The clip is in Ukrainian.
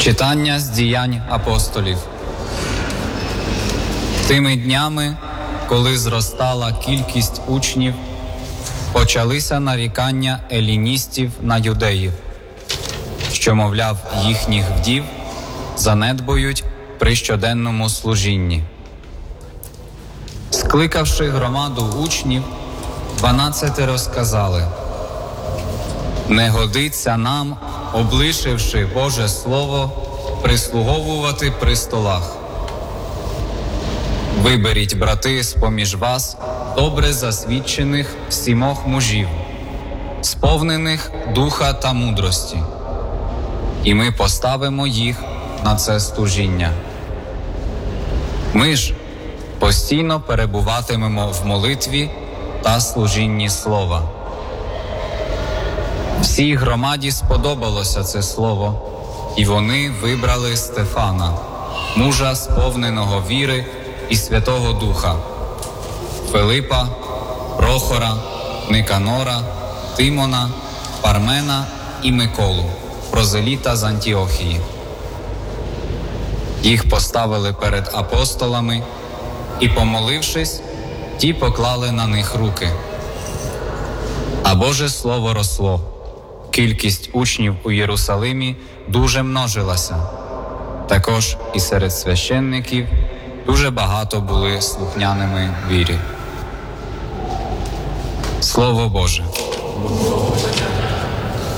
Читання з діянь апостолів. Тими днями, коли зростала кількість учнів, почалися нарікання еліністів на юдеїв, що, мовляв, їхніх вдів занедбують при щоденному служінні. Скликавши громаду учнів, 12 сказали: «Не годиться нам, облишивши Боже Слово, прислуговувати при столах. Виберіть, брати, з-поміж вас добре засвідчених 7 мужів, сповнених духа та мудрості, і ми поставимо їх на це служіння. Ми ж постійно перебуватимемо в молитві та служінні слова». Всій громаді сподобалося це слово, і вони вибрали Стефана, мужа, сповненого віри і Святого Духа, Филипа, Прохора, Никанора, Тимона, Пармена і Миколу, прозеліта з Антіохії. Їх поставили перед апостолами і, помолившись, ті поклали на них руки. А Боже Слово росло. Кількість учнів у Єрусалимі дуже множилася. Також і серед священників дуже багато були слухняними вірі. Слово Боже.